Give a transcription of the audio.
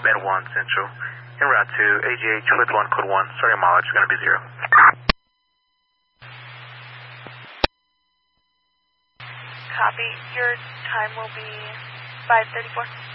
Med 1 Central. En route to AGH with 1 code 1. Starting mileage is going to be 0. Copy. Your time will be 5:34.